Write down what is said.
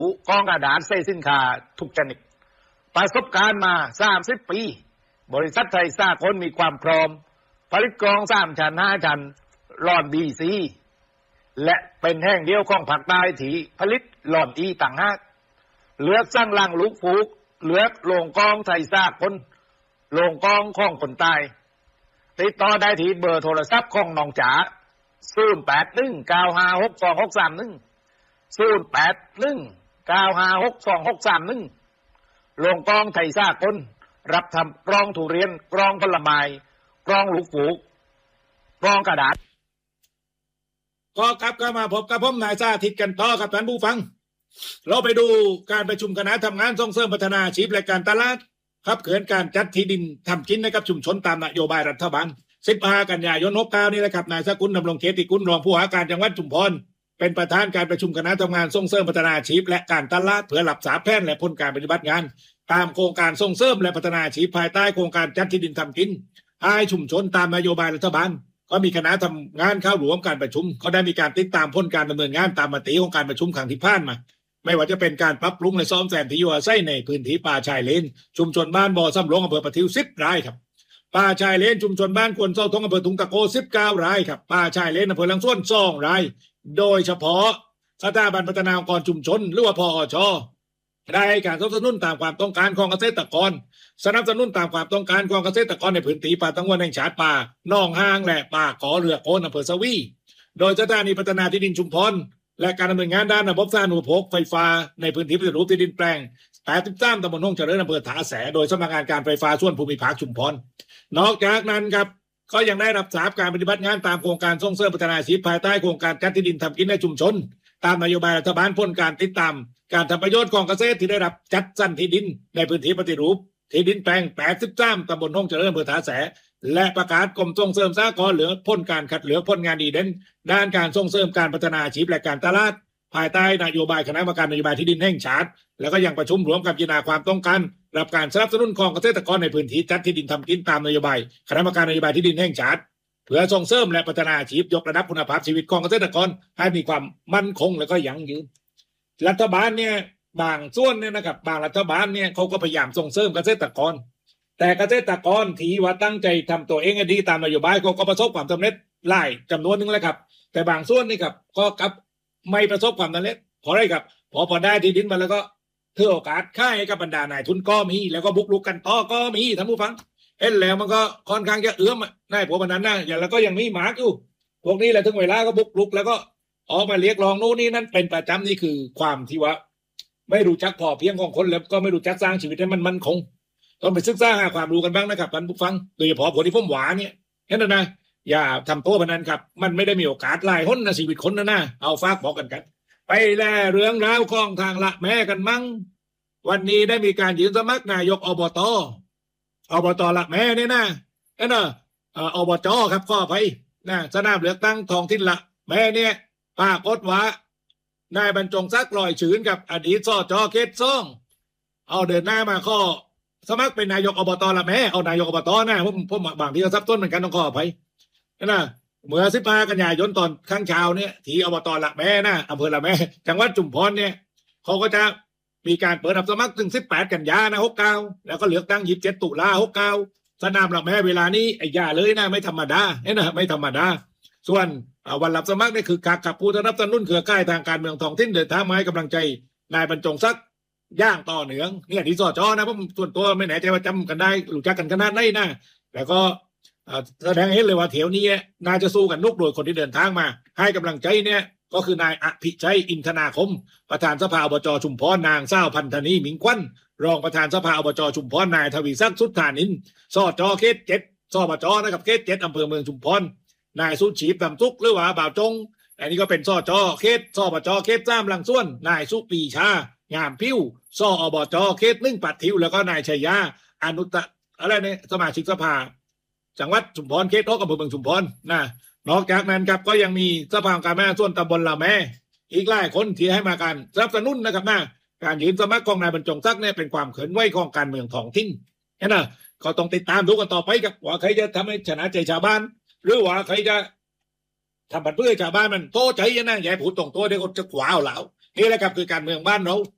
กองกระดาษใส่สินค้าทุกชนิดประสบการณ์มา30 ปีบริษัทไทยสากลมีความพร้อมผลิตกรอง3 ชั้น 5 ชั้นหลอด BC และเป็นแห่งเดียวของภาคใต้ที่ผลิตหลอดอีต่างหากเลือกสร้างลังลูกฟูกเลือกโรงกองไทยสากลโรงกองของคนใต้ติดต่อได้ที่เบอร์โทรศัพท์ของน้องจ๋า0819562631โรงกองไทยสากลรับทำกรองทุเรียนกรองผลไม้กรองลูกฟูกกรองกระดาษก็กลับมาพบกับผมนายสาธิตกันต่อครับท่านผู้ฟังเราไปดูการประชุมคณะทำงานส่งเสริมพัฒนาอาชีพและการตลาดขับเคลื่อนการจัดที่ดินทำกินในกับชุมชนตามนโยบายรัฐบาล15 กันยายน69นี่แหละครับนายสกุลดำรงเขติกุลรองผู้ว่าการจังหวัดชุมพรเป็นประธานการประชุมคณะทำงานส่งเสริมพัฒนาอาชีพและการตลาดเพื่อรับสาแผนและผลการปฏิบัติงานตามโครงการส่งเสริมและพัฒนาอาชีพภายใต้โครงการจัดที่ดินทำกินให้ชุมชนตามนโยบายรัฐบาลก็มีคณะทำงานเข้าร่วมการประชุมก็ได้มีการติดตามผลการดำเนินงานตามมติของการประชุมครั้งที่ผ่านมาไม่ว่าจะเป็นการปรับปรุงและซ่อมแซมที่อยู่อาศัยในพื้นที่ป่าชายเลนชุมชนบ้านบ่อสำโรงอำเภอประทิว10 รายครับป่าชายเลนชุมชนบ้านควนเศร้าทงอำเภอทุงตะโก19 รายครับป่าชายเลนอำเภอลังส่วน2 รายโดยเฉพาะสถาบันพัฒนาองค์กรชุมชนหรือว่าพอชได้การสนับสนุนตามความต้องการของเกษตรกรสนับสนุนตามความต้องการของเกษตรกรในพื้นที่ป่าตั้งวันแห่งชาติป่าหนองห้างและป่าขอเรือโคนอำเภอสวีโดยสถานีพัฒนาที่ดินชุมพรและการดำเนินงานด้านระบบสาธารณูปโภคไฟฟ้าในพื้นที่ปฏิรูปที่ดินแปลง83 ตำบลห้องเจริญอำเภอถาแสโดยสำนักงานการไฟฟ้าส่วนภูมิภาคชุมพรนอกจากนั้นครับก็ยังได้รับทราบการปฏิบัติงานตามโครงการส่งเสริมพัฒนาอาชีพภายใต้โครงการจัดที่ดินทำกินในชุมชนตามนโยบายรัฐบาลพ้นการติดตามการทำประโยชน์ของเกษตรที่ได้รับจัดสรรที่ดินในพื้นที่ปฏิรูปที่ดินแปลง83 ตำบลห้องเจริญอำเภอถาแสและประกาศกรมส่งเสริมสหกรณ์เหลือพ้นการคัดเหลือพ้นงานดีเด่นด้านการส่งเสริมการพัฒนาอาชีพและการตลาดภายใต้นโยบายคณะกรรมการนโยบายที่ดินแห่งชาติแล้วก็ยังประชุมรวมกับพิจารณาความต้องการรับการสนับสนุนของเกษตรกรในพื้นที่จัดที่ดินทำกินตามนโยบายคณะกรรมการนโยบายที่ดินแห่งชาติเพื่อส่งเสริมและพัฒนาอาชีพยกระดับคุณภาพชีวิตของเกษตรกรให้มีความมั่นคงและก็ยั่งยืนรัฐบาลเนี่ยบางส่วนเนี่ยนะครับบางรัฐบาลเนี่ยเขาก็พยายามส่งเสริมเกษตรกรแต่เกษตรกรที่ว่าตั้งใจทำตัวเองให้ดีตามนโยบายเขาก็ประสบความสำเร็จหลายจำนวนนึงแล้วครับแต่บางส่วนนี่ครับก็กับไม่ประสบความสำเร็จเพราะอะไรครับพอได้ที่ดินมาแล้วก็เถื่อโอกาสค่ายกับบรรดานายทุนก็มีแล้วก็บุกรุกกันต่อก็มีท่านผู้ฟังเห็นแล้วมันก็ค่อนข้างจะเอื้อมนายพวกนั้นนะอย่างแล้วก็ยังมีหมากอยู่พวกนี้แหละถึงเวลาก็บุกรุกแล้วก็ออกมาเรียกร้องโน่นนี่นั่นเป็นประจำนี่คือความที่ว่าไม่รู้จักพอเพียงของคนแล้วก็ไม่รู้จักสร้างชีวิตให้มันมั่นคงต้องไปศึกษาหาความรู้กันบ้างนะครับท่านผู้ฟังโดยเฉพาะคนที่ผมหวาเนี่ยแค่นั้นนะอย่าทำตัวพนันครับมันไม่ได้มีโอกาสหลายคนนะชีวิตคนนะเอาฝากบอกกันไปแลเรื่องราวของทางละแม่กันมั่งวันนี้ได้มีการยื่นสมัครนายกอบตละแม่เนี่ยนะอบจครับข้อไปนะสนามเลือกตั้งท้องถิ่นละแม่เนี่ยปรากฏว่านายบรรจงศักดิ์ลอยชื้นกับอดีตสจเขตซ่องเอาเดินหน้ามาข้อสมัครเป็นนายกอบตละแม่เอานายกอบตนะผมบางทีก็ซับซ้อนเหมือนกันต้องข้อไปนะเมื่อ15 กันยายนตอนข้างเช้าเนี่ยที่อบตละแม่นะอำเภอละแม่จังหวัดชุมพรเนี่ยเขาก็จะมีการเปิดรับสมัครถึง18 กันยายน69แล้วก็เลือกตั้ง27 ตุลา69สนามละแม่เวลานี้ไอ้ย่าเลยนะไม่ธรรมดานะไม่ธรรมดาส่วนวันรับสมัครนี่คือคักกับผู้สนับสนุนเครือข่ายทางการเมืองท้องถิ่นเดินทางมาให้กำลังใจนายบรรจงศักดิ์ย่างต่อเนื่องเนี่ยที่สจนะผมส่วนตัวไม่แน่ใจว่าจำกันได้รู้จักกันขนาดไหนนะแล้วก็แสดงให้เลยว่าเถียวนี้น่าจะสู้กันนุกโดยคนที่เดินทางมาให้กำลังใจเนี่ยก็คือนายอภิชัยอินทนาคมประธานสภาอบจชุมพรนางเศร้าพันธนีมิงควันรองประธานสภาอบจชุมพรนายทวีศักดิ์สุทธานินสจเขต7สบจนะครับเขต7อำเภอเมืองชุมพรนายสุชีพดำทุกหรือว่าบ่าวจงอันนี้ก็เป็นสจเขตสบจเขต3ลังส่วนนายสุปีชางามพิ้วสอบจเขต1ปัดทิวแล้วก็นายชัยยาอนุตอะไรเนี่ยสมาชิกสภาจังหวัดชุมพรเขตอำเภอเมืองชุมพรนะนอกจากนั้นครับก็ยังมีสภาการแม่ส่วนตำบลละแม่อีกหลายคนที่ให้มาการสนับสนุนนะครับนะการยื่นสมัครของนายบรรจงศักดิ์เนี่ยเป็นความเขินไหวของการเมืองท้องถิ่นนะก็ต้องติดตามดูกันต่อไปครับว่าใครจะทำให้ชนะใจชาวบ้านหรือว่าใครจะทำบัตรเพื่อชาวบ้านมันโตใจนะอย่าพูดตรงตัวเดี๋ยวจะขวาวเหลานี่แหละครับคือการเมืองบ้านเรา